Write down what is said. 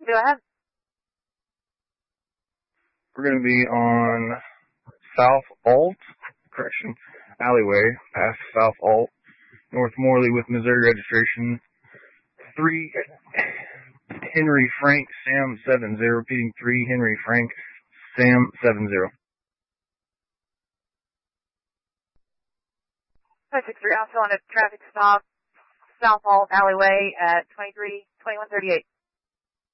Go ahead. We're going to be on South Alt, alleyway, past South Alt, North Morley with Missouri registration. 3 Henry Frank Sam 70, repeating 3 Henry Frank Sam 70. 563 also on a traffic stop, South Alt alleyway at 2138.